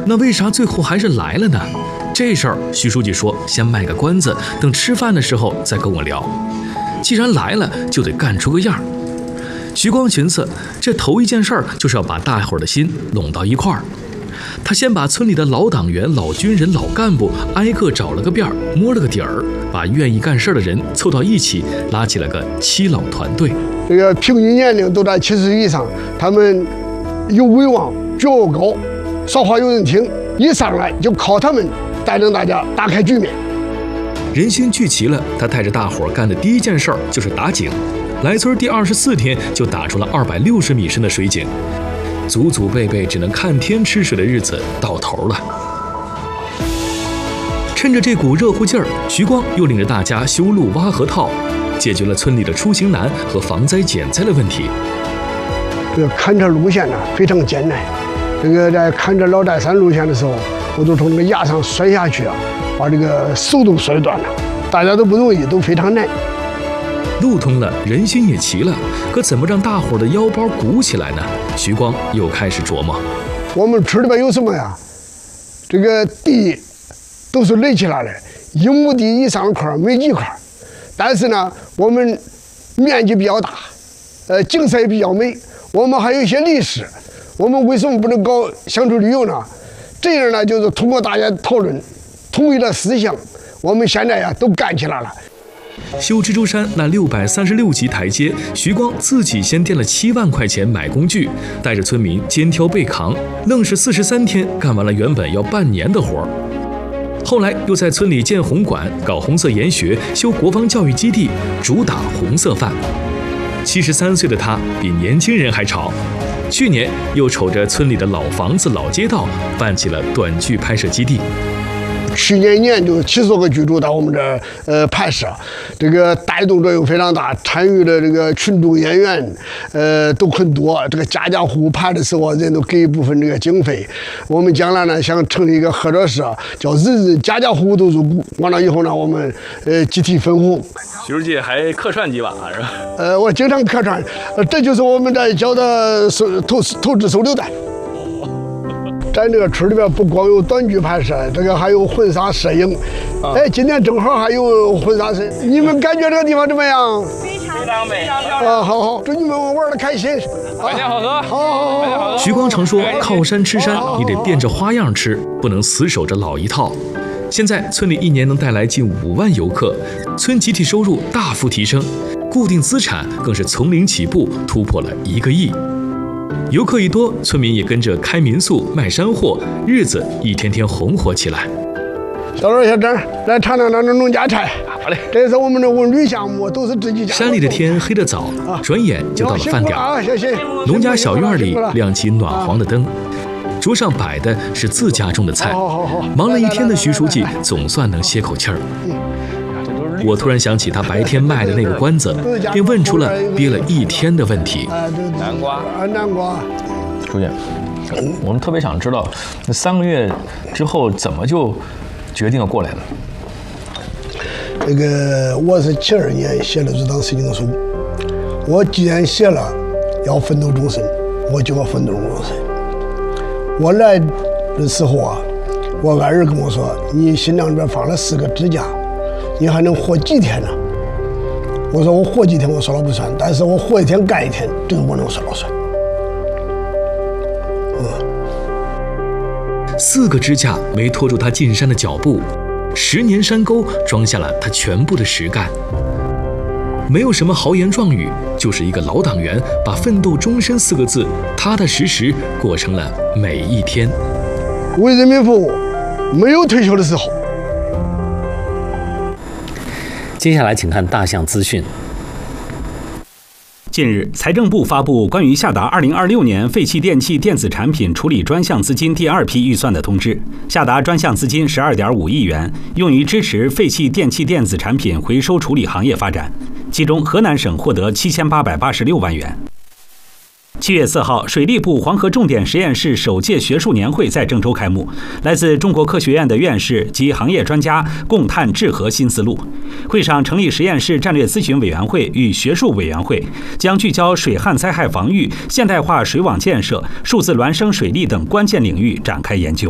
那为啥最后还是来了呢？这事儿徐书记说先卖个关子，等吃饭的时候再跟我聊。既然来了，就得干出个样。徐光寻思，这头一件事儿就是要把大伙儿的心拢到一块儿。他先把村里的老党员、老军人、老干部挨个找了个遍儿，摸了个底儿，把愿意干事的人凑到一起，拉起了个7老团队。 这个平均年龄都在70岁以上，他们有威望，觉悟高，说话有人听，一上来就靠他们带领大家打开局面。 人心聚齐了，他带着大伙儿干的第一件事儿就是打井。来村第24天就打出了260米深的水井，祖祖辈辈只能看天吃水的日子到头了。趁着这股热乎劲儿，徐光又领着大家修路挖河套，解决了村里的出行难和防灾减灾的问题。 这个勘测路线呢非常艰难，这个在勘测老寨山路线的时候，我都从这个崖上摔下去啊，把这个手都摔断了，大家都不容易，都非常难。 路通了，人心也齐了，可怎么让大伙儿的腰包鼓起来呢？徐光又开始琢磨。 我们村里边有什么呀？这个地都是垒起来的，1亩地以上的块没几块，但是呢，我们面积比较大，景色也比较美，我们还有一些历史。我们为什么不能搞乡村旅游呢？这样呢，就是通过大家讨论，统一的思想，我们现在呀都干起来了。 修蜘蛛山那636级台阶，徐光自己先垫了7万块钱买工具，带着村民肩挑背扛，愣是43天干完了原本要半年的活儿。后来又在村里建红馆、搞红色研学、修国防教育基地，主打红色范。73岁的他比年轻人还潮。去年又瞅着村里的老房子、老街道，办起了短剧拍摄基地。 去年一年就70多个剧组到我们这拍摄，这个带动作用非常大，参与的这个群众演员都很多。这个家家户户拍的时候，人都给一部分这个经费。我们将来呢想成立一个合作社，叫人家家户户都入股。完了以后呢，我们集体分红。 徐书记还客串几把是吧？ 我经常客串，这就是我们在交的投资手榴弹。咱这个村里边不光有短剧拍摄，这个还有婚纱摄影。哎，今天正好还有婚纱摄影。你们感觉这个地方怎么样？ 非常美。 好，祝你们玩得开心。 百年好合。 好。 徐光常说，靠山吃山，你得变着花样吃，不能死守着老一套。现在村里一年能带来近5万游客，村集体收入大幅提升，固定资产更是从零起步，突破了1个亿。游客一多，村民也跟着开民宿、卖山货，日子一天天红火起来。 小郑、小郑，来尝尝咱这农家菜。好嘞，这是我们的文旅项目，都是自己家。 山里的天黑得早，转眼就到了饭点儿。 谢谢。 农家小院里亮起暖黄的灯，桌上摆的是自家种的菜。忙了一天的徐书记总算能歇口气儿。我突然想起他白天卖的那个关子，便问出了憋了1天的问题。 南瓜。 书记，我们特别想知道，那3个月之后怎么就决定要过来了？ 这个我是72年写了这张申请书，我既然写了要奋斗终身，我就要奋斗终身。我来的时候啊，我爱人跟我说：“你心脏里边放了4个支架。”你还能活几天呢？我说我活几天我说了不算，但是我活1天干1天，这个我能说了算。 4个支架没拖住他进山的脚步，10年山沟装下了他全部的实干。没有什么豪言壮语，就是一个老党员把奋斗终身4个字踏踏实实过成了每一天。 为人民服务，没有退休的时候。 接下来请看大象资讯。 近日，财政部发布关于下达2026年废弃电器电子产品处理专项资金第2批预算的通知，下达专项资金12.5亿元，用于支持废弃电器电子产品回收处理行业发展，其中河南省获得7886万元。7月4号，水利部黄河重点实验室首届学术年会在郑州开幕，来自中国科学院的院士及行业专家共探治河新思路。会上成立实验室战略咨询委员会与学术委员会，将聚焦水旱灾害防御、现代化水网建设、数字孪生水利等关键领域展开研究。